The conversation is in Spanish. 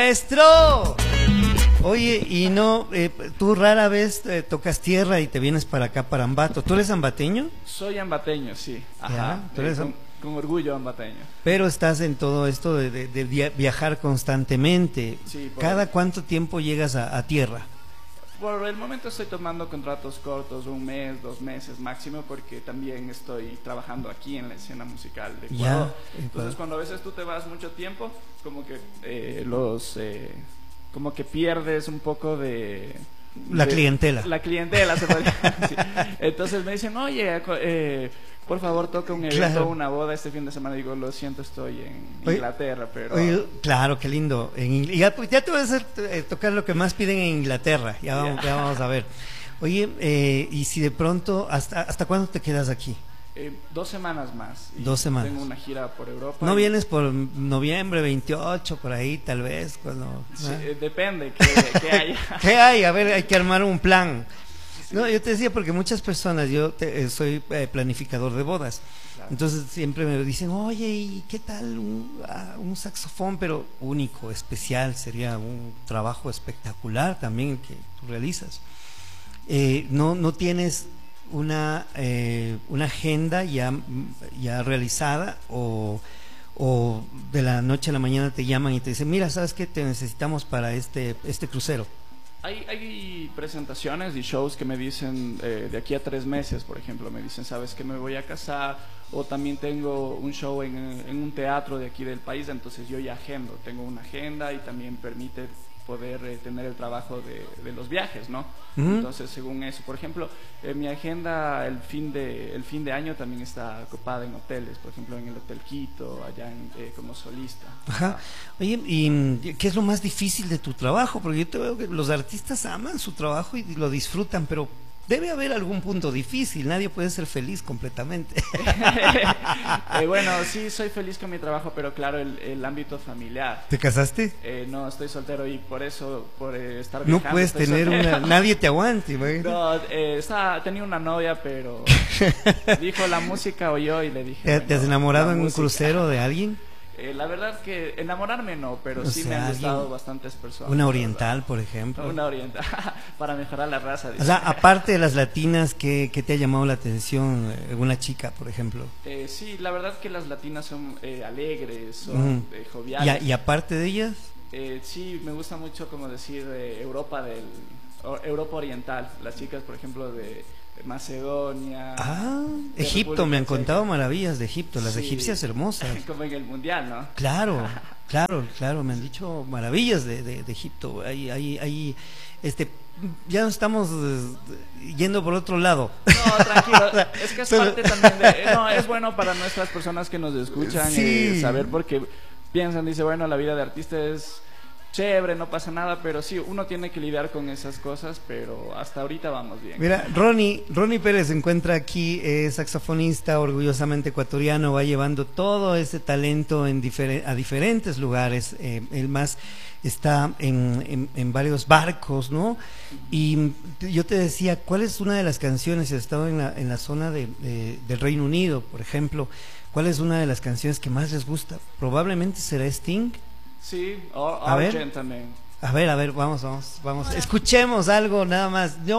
¡Maestro! Oye, y no, tú rara vez tocas tierra y te vienes para acá, para Ambato. ¿Tú eres ambateño? Soy ambateño, sí. Ajá. Ya, tú eres con orgullo ambateño. Pero estás en todo esto de viajar constantemente. Sí, ¿Cada cuánto tiempo llegas a tierra? Por el momento estoy tomando contratos cortos, 1 mes, 2 meses máximo, porque también estoy trabajando aquí en la escena musical de Ecuador. Entonces, cuando a veces tú te vas mucho tiempo, como que como que pierdes un poco de la clientela. La clientela, se podría decir. Entonces me dicen, oye, por favor, toca un evento, una boda este fin de semana. Digo, lo siento, estoy en Inglaterra, pero... Oye, claro, qué lindo. Ya te voy a hacer tocar lo que más piden en Inglaterra. Ya vamos a ver. Oye, y si de pronto, ¿hasta cuándo te quedas aquí? 2 semanas más. 2 semanas. Tengo una gira por Europa. ¿No vienes por noviembre 28, por ahí tal vez? Cuando, sí, depende, ¿qué haya? ¿Qué hay? A ver, hay que armar un plan. No, yo te decía porque muchas personas, soy planificador de bodas, claro. Entonces siempre me dicen, oye, ¿y qué tal un saxofón, pero único, especial? Sería un trabajo espectacular también que tú realizas. No tienes una agenda ya realizada o de la noche a la mañana te llaman y te dicen, mira, ¿sabes qué? Te necesitamos para este crucero. Hay presentaciones y shows que me dicen de aquí a 3 meses, por ejemplo, me dicen, sabes que me voy a casar, o también tengo un show en un teatro de aquí del país, entonces yo ya tengo una agenda y también permite poder tener el trabajo de los viajes, ¿no? Entonces, según eso, por ejemplo, mi agenda el fin de año también está ocupada en hoteles, por ejemplo, en el Hotel Quito, allá como solista. Ajá. Oye, ¿y qué es lo más difícil de tu trabajo? Porque yo te veo que los artistas aman su trabajo y lo disfrutan, pero debe haber algún punto difícil, nadie puede ser feliz completamente. Bueno, sí, soy feliz con mi trabajo, pero claro, el ámbito familiar. ¿Te casaste? No, estoy soltero y por eso, por estar viajando. No puedes tener nadie te aguante. No, tenía una novia, pero dijo la música o yo y le dije. ¿Te has enamorado en un crucero de alguien? La verdad que enamorarme no, pero sí me han gustado bastantes personas. Una oriental, por ejemplo. Una oriental, para mejorar la raza. O sea, aparte de las latinas, ¿qué te ha llamado la atención? ¿Alguna chica, por ejemplo? Sí, la verdad que las latinas son alegres, son joviales. ¿Y aparte de ellas? Sí, me gusta mucho, como decir, Europa oriental. Las chicas, por ejemplo, de Macedonia. Egipto, me han contado maravillas de Egipto, las egipcias hermosas. Como en el mundial, ¿no? Claro, me han dicho maravillas de Egipto. Ya nos estamos yendo por otro lado. No, tranquilo, es que es parte también es bueno para nuestras personas que nos escuchan saber, porque piensan, dice, bueno, la vida de artista es chévere, no pasa nada, pero sí, uno tiene que lidiar con esas cosas, pero hasta ahorita vamos bien. Mira, Ronnie Pérez se encuentra aquí, es saxofonista, orgullosamente ecuatoriano, va llevando todo ese talento a diferentes lugares, él más está en varios barcos, ¿no? Y yo te decía, ¿cuál es una de las canciones? He estado en la zona del Reino Unido, por ejemplo, ¿cuál es una de las canciones que más les gusta? Probablemente será Sting. Sí, Argent también. A ver, vamos. Escuchemos algo nada más.